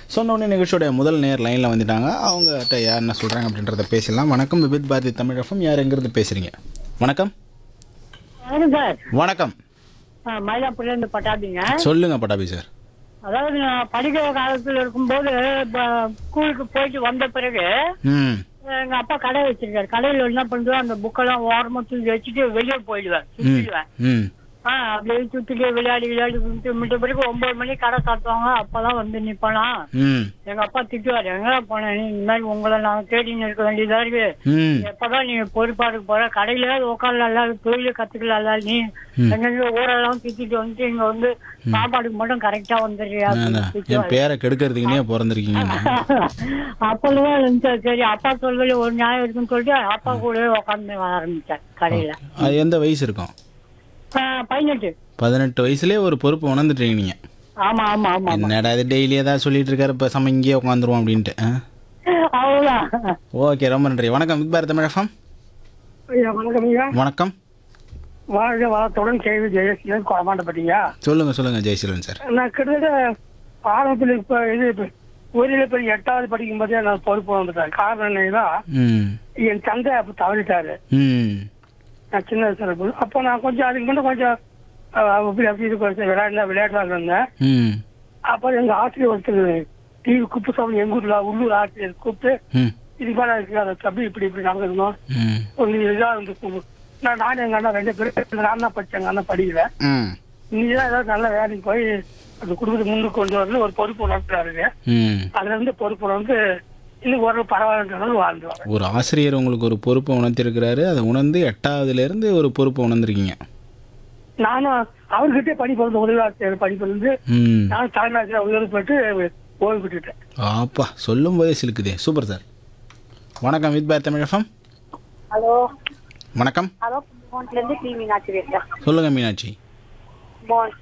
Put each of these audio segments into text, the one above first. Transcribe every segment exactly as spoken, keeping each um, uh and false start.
சொன்ன உடனே நிகழ்ச்சியோடைய முதல் நேர் லைனில் வந்துட்டாங்க. அவங்ககிட்ட யார் என்ன சொல்கிறாங்க அப்படின்றத பேசலாம். வணக்கம், விபித் பாரதி தமிழ் எஃப்எம். யார் எங்கிருந்து பேசுகிறீங்க? வணக்கம். வணக்கம் சார். வணக்கம். மயிலாப்பூர்லேருந்து பட்டாபிங்க. சொல்லுங்க பட்டாபி சார். அதாவது நான் படிக்கிற காலத்தில் இருக்கும்போது ஸ்கூலுக்கு போயிட்டு வந்த பிறகு ம் எங்க அப்பா கடை வச்சிருக்காரு. கடையில் என்ன பண்ணுவேன், அந்த புக்கெல்லாம் ஓரமா தூக்கி வச்சுட்டு வெளியே போயிடுவேன், சுத்திடுவேன். ம் ஆஹ் அப்படியே சுத்திட்டு விளையாடி விளையாடி விட்ட பிறகு ஒன்பது மணி கடை சாத்துவாங்க. அப்பதான் வந்து நிப்பானா ம் எங்க அப்பா திட்டுவாரு, எங்க போனேன் நீ இந்த மாதிரி உங்களை நான் தேடின்னு இருக்க வேண்டியதா இருக்கு, ம் எப்பதான் நீ பொறுப்பா இருக்க போற, கடையில உட்காரல தொழில கத்துக்கல, நீ எங்க ஊரெல்லாம் சுத்திட்டு வந்துட்டு இங்க வந்து சாப்பாடுக்கு மட்டும் கரெக்டா வந்துடுறியா என் பேரை கெடுக்கிறதுக்குன்னே பிறந்திருக்கீங்க. அப்பதான் இருந்துச்சு. சரி அப்பா சொல்வதில் ஒரு நியாயம் இருக்குன்னு சொல்லிட்டு அப்பா கூடவே உட்காந்து ஆரம்பிச்சேன் கடையில. அது எந்த வயசு இருக்கும்? பதினெட்டு பதினெட்டு வயசுலேயே ஒரு பொறுப்பு உணர்ந்துட்டீங்க நீங்க. ஆமா ஆமா ஆமா. என்னடா இது டெய்லி ஏதாவது சொல்லிட்டு இருக்காரு, இப்போ சம இங்கேயே உட்காந்துருவோம் அப்படின்ட்டு. அவ்வளவுதான். ஓகே, ரொம்ப நன்றி. வணக்கம், வித் பாரதி தமிழ் எஃப்எம். வணக்கம் ஐயா. வணக்கம். வாழ்க வளத்துடன் கேள்வி ஜெயசீலன் குழமாண்டப்பட்டீங்க. சொல்லுங்க சொல்லுங்க ஜெயசீலன் சார். நான் கிட்டத்தட்ட ஆரம்பத்தில் இப்ப இது ஊரில் போய் எட்டாவது படிக்கும் போதே நான் பொறுப்பு வந்துட்டேன். காரணம் என்னன்னா, என் தந்தை அப்ப தவறிட்டாரு. நான் சின்ன வயசுல போது அப்போ நான் கொஞ்சம் அதுக்கு முன்னே கொஞ்சம் அப்படி அப்படி இது கொஞ்சம் விளையாடுனா விளையாடுறாங்க இருந்தேன். அப்போ எங்க ஆசிரியர் ஒருத்தர் டிவி குப்புசாமி எங்க ஊர்ல உள்ளூர் ஆசிரியர் கூப்பிட்டு இது மாதிரி இருக்கு, அதை அப்படி இப்படி இப்படி நடந்துக்கணும் ஒரு இதா வந்து நான் நானும் எங்க அண்ணா ரெண்டு பேரும் நான் தான் படிச்சேன், எங்க அண்ணா படிக்கல. நீதான் ஏதாவது நல்ல வேலைக்கு போய் அந்த குடும்பத்துக்கு முன்னுக்கு கொண்டு வரல ஒரு பொறுப்பு உணர்த்துறாருங்க. அதுல இருந்து பொறுப்பு வந்து இன்னும் ஒரு பரவாயில்ல வாழ்ந்துவாங்க. ஒரு ஆசிரியர் உங்களுக்கு ஒரு பொறுப்பை உணர்த்திருக்கிறாரு, அதை உணர்ந்து எட்டாவதுல இருந்து ஒரு பொறுப்பை உணர்ந்துருக்கீங்க. நானும் அவர்கிட்டே படிப்பு வந்து உதவி ஆசிரியர் படிப்பு இருந்து நானும் தலைமை ஆசிரியர் உதவி போட்டு ஓய்வு பெற்றுட்டேன். ஆப்பா, சொல்லும் போதே சிலுக்குதே. Super sir. வணக்கம், with Bharathi Tamil FM. Hello. வணக்கம். ஹலோ, மோன்லேருந்து டி மீனாட்சி பேசுறேன். சொல்லுங்க மீனாட்சி. மோன்,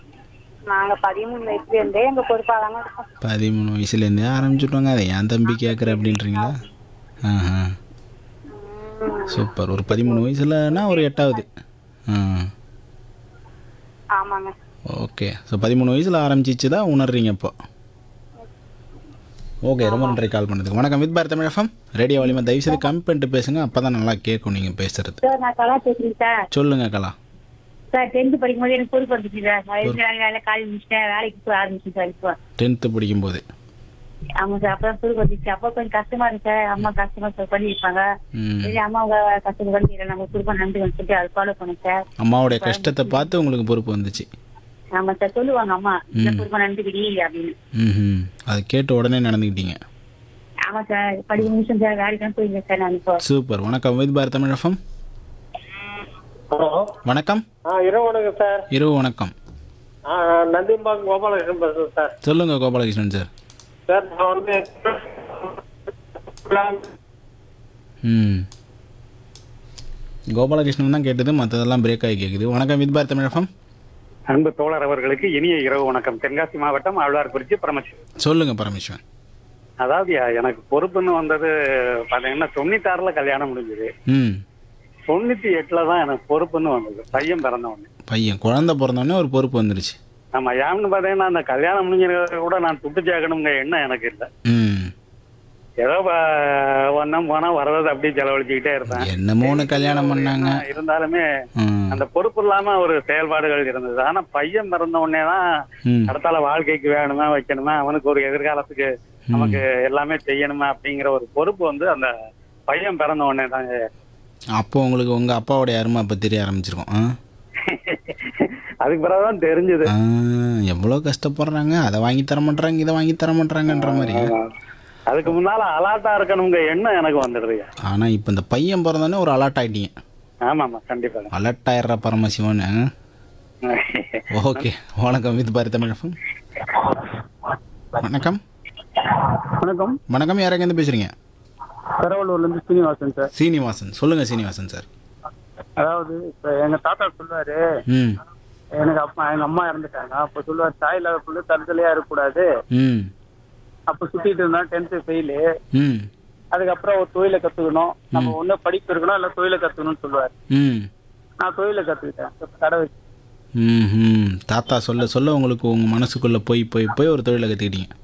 நாங்க பதிமூணு வயசுல இருந்தே எங்க பொறுப்பாதாங்க இருக்கோம். பதிமூணு வயசுல இருந்தே ஆரம்பிச்சுட்டோங்க. அதை என் தம்பி கேட்குற அப்படின்றீங்களா? ஆஹா, சூப்பர். ஒரு பதிமூணு வயசுலன்னா ஒரு எட்டாவது. ஆ, ஆமாங்க. ஓகே. ஸோ பதிமூணு வயசுல ஆரம்பிச்சிச்சு தான் உணர்றீங்க இப்போ. ஓகே, ரொம்ப நன்றி கால் பண்ணதுக்கு. வணக்கம், with Bharathi Tamil FM. Radio வலிமா தயவு செய்து கம்மி பண்ணிட்டு பேசுங்க, அப்போ தான் நல்லா கேட்கும் நீங்கள் பேசுறது. சார் நான் கலா பேசுறேன் சார். சொல்லுங்க கலா. சார் டென்த்து படிக்கும்போது எனக்கு பொறுப்பு வந்துச்சு சார். வேலை காலேஜ் முடிச்சிட்டேன், வேலைக்கு போய் ஆரம்பிச்சேன் சார். இப்போ டென்த்து படிக்கும்போது? ஆமாம் சார். அப்போ பொறுப்பு வந்துச்சு. அப்போ கொஞ்சம் கஷ்டமா இருக்கு சார். அம்மா கஷ்டமா சார் பண்ணியிருப்பாங்க. சரி அம்மா அவங்க கஷ்டம் பண்ணி நம்ம பொறுப்பா நன்றி வந்துட்டு அதை ஃபாலோ பண்ணேன் சார். அம்மாவுடைய கஷ்டத்தை பார்த்து உங்களுக்கு பொறுப்பு வந்துச்சு? ஆமாம் சார். சொல்லுவாங்க அம்மா இந்த பொறுப்பா நன்றிக்கிடி அப்படின்னு. ம், அதை கேட்டு உடனே நடந்துக்கிட்டீங்க? ஆமாம் சார். படிக்க நிமிஷம் சார் வேலைக்கு போயிருந்தேன் சார் நான் இப்போ. சூப்பர். வணக்கம், with Bharathi Tamil FM. Hello, வணக்கம். இரவு வணக்கம் சார். இரவு வணக்கம். நந்திம்பாக்கம் கோபாலகிருஷ்ணன் பேசுறேன் சார். சொல்லுங்க கோபாலகிருஷ்ணன் சார். சார் நான் வந்து ம் கோபாலகிருஷ்ணன் தான் கேட்டது, மற்றதெல்லாம் பிரேக் ஆகி கேட்குது. வணக்கம், வித் பாரதி தமிழ் எஃப்எம். அன்பு தோழர் அவர்களுக்கு இனிய இரவு வணக்கம். தென்காசி மாவட்டம் ஆழ்வார்குறிச்சி பரமசிவன். சொல்லுங்க பரமேஸ்வரன். அதாவது எனக்கு பொறுப்புன்னு வந்தது பாத்தீங்கன்னா தொண்ணூத்தி ஆறுல கல்யாணம் முடிஞ்சது. ம் தொண்ணூத்தி எட்டுல தான் எனக்கு பொறுப்புன்னு வந்தது. பையன் பிறந்த உடனே பையன் குழந்தை பிறந்தோடனே ஒரு பொறுப்பு வந்துருச்சு. ஆமா, ஏன்னு பாத்தீங்கன்னா அந்த கல்யாணம் முடிஞ்ச கூட நான் துட்டு சேர்க்கணுங்க எண்ணம் எனக்கு இல்லை. ம் ஏதோ ஒன்னும் போனா வரது அப்படியே செலவழிச்சுக்கிட்டே இருப்பேன். என்னமோன்னு கல்யாணம் பண்ணாங்க. இருந்தாலுமே அந்த பொறுப்பு இல்லாம ஒரு செயல்பாடுகள் இருந்தது. ஆனா பையன் பிறந்த உடனே தான் அடுத்தால வாழ்க்கைக்கு வேணுமா வைக்கணுமா, அவனுக்கு ஒரு எதிர்காலத்துக்கு நமக்கு எல்லாமே செய்யணுமா அப்படிங்கிற ஒரு பொறுப்பு வந்து அந்த பையன் பிறந்த உடனே தாங்க. அப்போ உங்களுக்கு உங்க அப்பாவுடைய அருமை அப்ப தெரிய ஆரம்பிச்சிருக்கும். அதுக்கு பிறகுதான் தெரிஞ்சது எவ்வளவு கஷ்டப்படுறாங்க, அதை வாங்கி தர மாட்டாங்க இதை வாங்கி தர மாட்டாங்கன்ற மாதிரி. அதுக்கு முன்னால அலாட்டா இருக்கணுங்க எண்ணம் எனக்கு வந்துடுது. ஆனா இப்ப இந்த பையன் பிறந்தோடனே ஒரு அலர்ட் ஆயிட்டீங்க. ஆமாமா, கண்டிப்பா அலர்ட் ஆயிடுற பரமசிவன். ஓகே, வணக்கம், வித் பாரதி தமிழ் எஃப்எம். வணக்கம். வணக்கம். வணக்கம், யாராங்க இருந்து பேசுறீங்க? பெரவலூர்ல இருந்து சீனிவாசன் சார். சீனிவாசன், சொல்லுங்க சீனிவாசன் சார். அதாவது இப்ப எங்க தாத்தா சொல்லுவாரு, ம் எனக்கு அப்பா எங்க அம்மா இறந்துட்டாங்க. அப்ப சொல்லுவாரு தாய் இல்லாத புள்ள தருதலையா இருக்கக்கூடாது. ம் அப்ப சுத்திட்டு இருந்தா டென்த் ஃபெயிலு. ம் அதுக்கப்புறம் ஒரு தொழிலை கத்துக்கணும், நம்ம ஒண்ணு படிப்பு இருக்கணும் இல்ல தொழிலை கத்துக்கணும்னு சொல்லுவாரு. ம் நான் தொழிலை கத்துக்கிட்டேன் கடை வச்சு. ம் தாத்தா சொல்ல சொல்ல உங்களுக்கு உங்க மனசுக்குள்ள போய் போய் போய் ஒரு தொழிலை கத்துக்கிட்டீங்க.